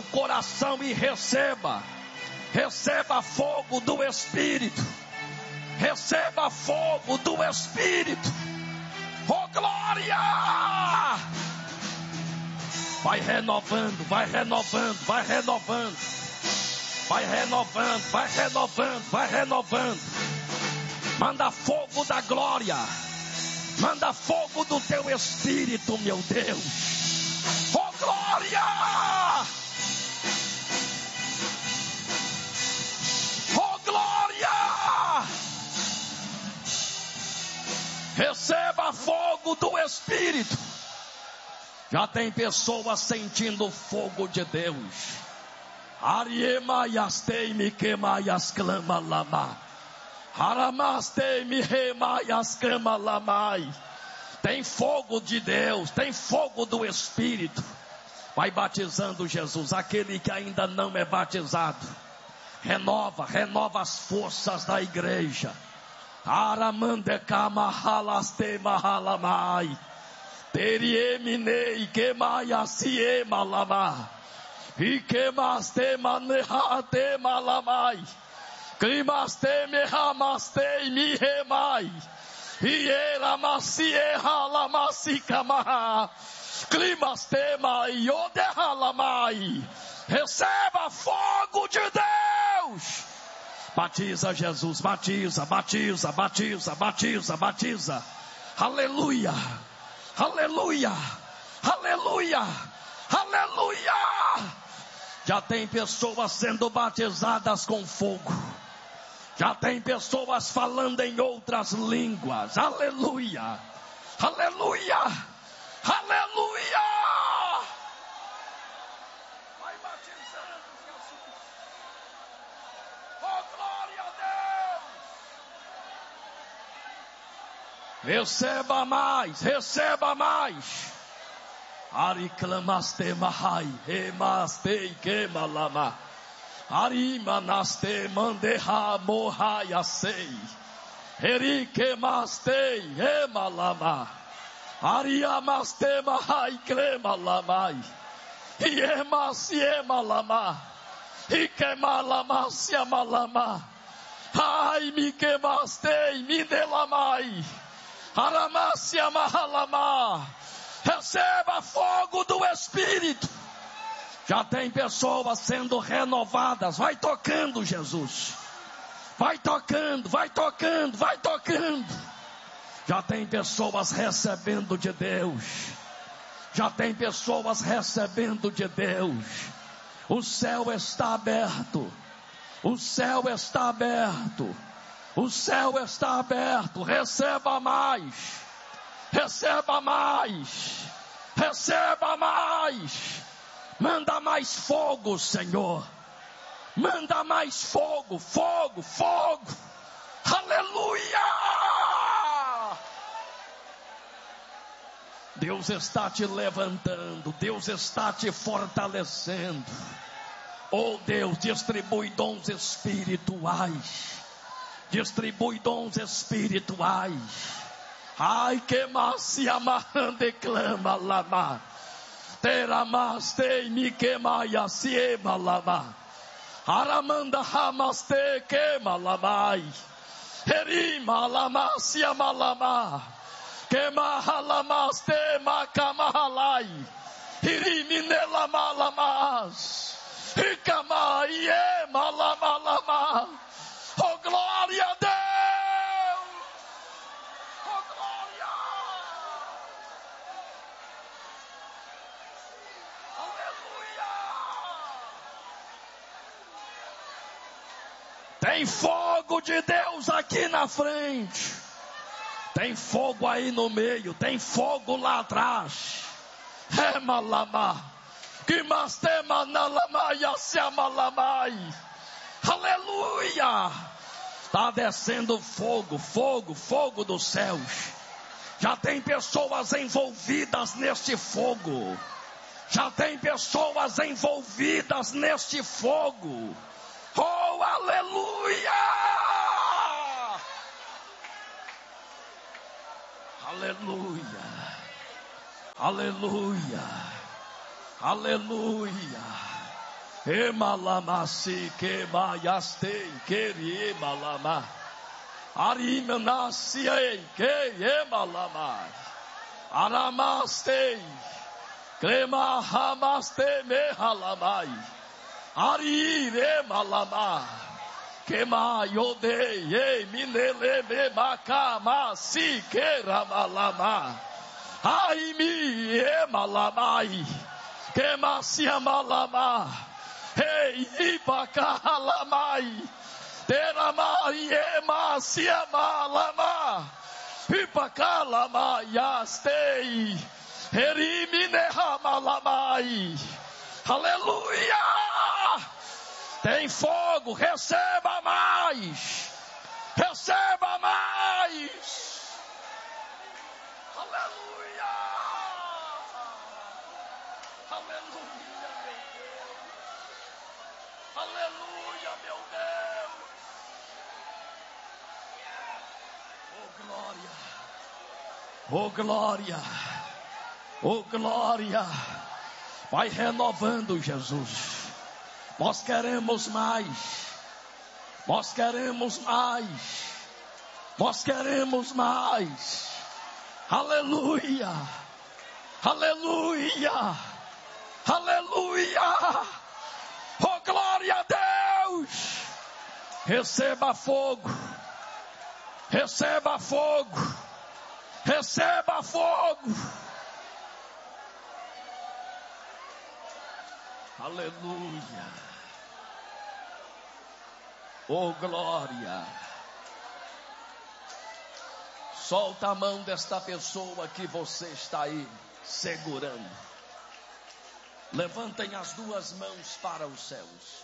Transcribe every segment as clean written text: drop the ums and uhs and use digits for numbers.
coração e receba fogo do Espírito, receba fogo do Espírito. Oh glória! Vai renovando, vai renovando, vai renovando, vai renovando, vai renovando, vai renovando. Manda fogo da glória, manda fogo do teu Espírito, meu Deus. Oh glória! Oh glória! Receba fogo do Espírito. Já tem pessoas sentindo o fogo de Deus. Ariema yastei me queima yasclama lama. Aramastei me rema yascama lamai. Tem fogo de Deus, tem fogo do Espírito. Vai batizando Jesus, aquele que ainda não é batizado. Renova as forças da igreja. Aramandekama halaste mahalamai. Terieminei queimai siema lama. E queimaste manehate malamai. Climaste mehamaste mi remai. E era macie halamacicama. Climaste mai odehalamai. Receba fogo de Deus. Batiza Jesus, batiza, batiza, batiza, batiza, batiza. Aleluia, aleluia, aleluia, aleluia. Já tem pessoas sendo batizadas com fogo. Já tem pessoas falando em outras línguas. Aleluia, aleluia, aleluia. Vai batizando, Jesus. Oh, glória a Deus. Receba mais, receba mais. Ari clamaste mahai, emaste kemalama. Ari manaste mandeha mohaya sei. Eri kemaste emalama. Ari amaste mahai kremalamai. Iemasi emalama. Ikemalama siamalama. Ai me quemaste me delamai. Aramasia mahalama. Receba fogo do Espírito. Já tem pessoas sendo renovadas. Vai tocando, Jesus. Vai tocando, vai tocando, vai tocando. Já tem pessoas recebendo de Deus. Já tem pessoas recebendo de Deus. O céu está aberto. O céu está aberto. O céu está aberto. Receba mais. Receba mais, receba mais. Manda mais fogo, Senhor. Manda mais fogo, fogo, fogo. Aleluia! Deus está te levantando, Deus está te fortalecendo. Oh Deus, distribui dons espirituais. Distribui dons espirituais. Ai que masi amarrande clama lama. Teramaste me queimaya siema lama. Aramanda hamaste queima lamai. Erima lama siama lama. Queima halamaste macamahalai. Irimine lama lamas. Icama iema lama lama. Oh glória a Deus. Tem fogo de Deus aqui na frente. Tem fogo aí no meio. Tem fogo lá atrás. Emalama. Kimastema nalama yasiamalamai. Aleluia. Está descendo fogo, fogo, fogo dos céus. Já tem pessoas envolvidas neste fogo. Já tem pessoas envolvidas neste fogo. Oh, aleluia! Aleluia! Aleluia! Aleluia! Emalamasi queimaiastei, querimalama. Arimanasiei, queimalama. Aramastei, cremahamaste mehalamai. Ariremalama. Quemayodei, ei, mineleme macama, si queramalama. Ai mi emalamai. Quemasiamalama. Ei, ipacalamai. Teramai emasiamalama. Ipacalama yastei. Eriminehamalama. Aleluia. Tem fogo, receba mais. Receba mais. Aleluia. Aleluia, meu Deus. Aleluia, meu Deus. Oh glória. Oh glória. Oh glória. Vai renovando, Jesus. Nós queremos mais. Nós queremos mais. Nós queremos mais. Aleluia. Aleluia. Aleluia. Oh glória a Deus. Receba fogo. Receba fogo. Receba fogo. Aleluia. Oh glória. Solta a mão desta pessoa que você está aí segurando. Levantem as duas mãos para os céus.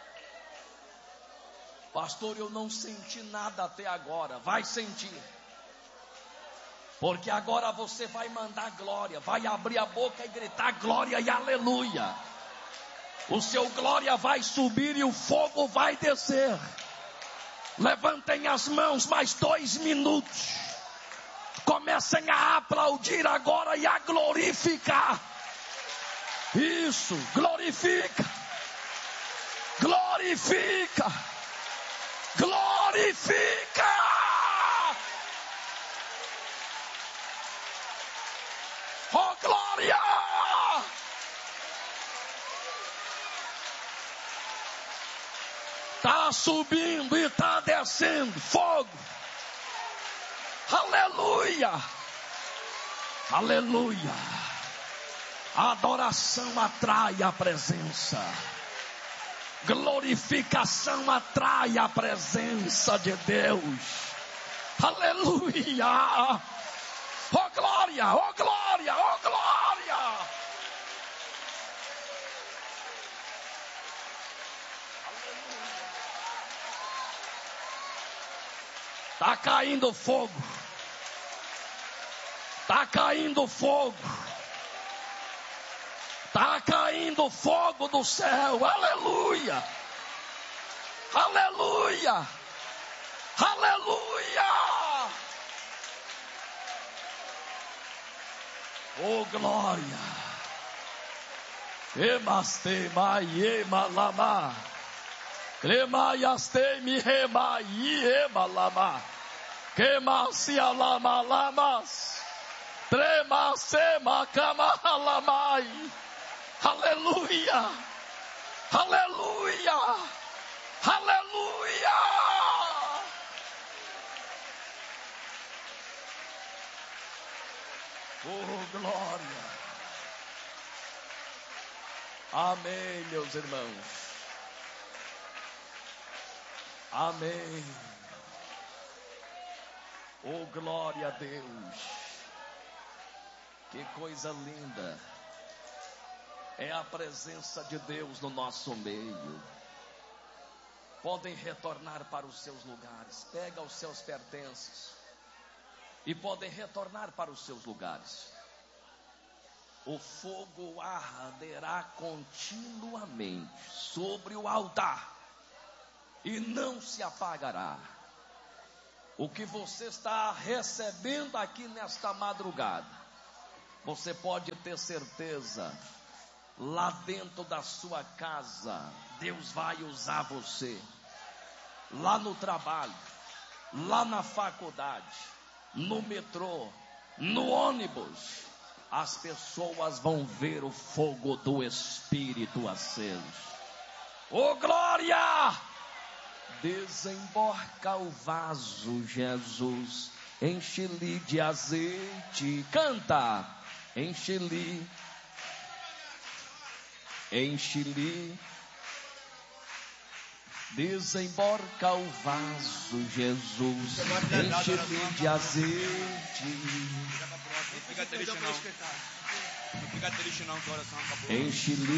Pastor, eu não senti nada até agora. Vai sentir. Porque agora você vai mandar glória. Vai abrir a boca e gritar glória e aleluia. O seu glória vai subir e o fogo vai descer. Levantem as mãos mais 2 minutos. Comecem a aplaudir agora e a glorificar. Isso, glorifica. Glorifica. Glorifica. Oh glória. Está subindo e está descendo fogo. Aleluia. Aleluia. A adoração atrai a presença. Glorificação atrai a presença de Deus. Aleluia. Oh glória, oh glória, oh glória. Está caindo fogo. Está caindo fogo. Está caindo fogo do céu. Aleluia. Aleluia. Aleluia. Oh glória. Emaste mai emalama. Cremaiaste mi remai emalama. Quemasi alama lamas. Tremase macama alamai. Aleluia. Aleluia. Aleluia. Oh glória. Amém, meus irmãos. Amém. Oh glória a Deus. Que coisa linda. É a presença de Deus no nosso meio. Podem retornar para os seus lugares. Pega os seus pertences. E podem retornar para os seus lugares. O fogo arderá continuamente sobre o altar. E não se apagará. O que você está recebendo aqui nesta madrugada, você pode ter certeza lá dentro da sua casa, Deus vai usar você. Lá no trabalho, lá na faculdade, no metrô, no ônibus, as pessoas vão ver o fogo do Espírito aceso. Oh, glória! Desemborca o vaso, Jesus, enche-lhe de azeite. Canta, enche-lhe, enche-lhe. Desemborca o vaso, Jesus, enche-lhe de azeite. Não fica triste não, que o coração acabou. Enche-lhe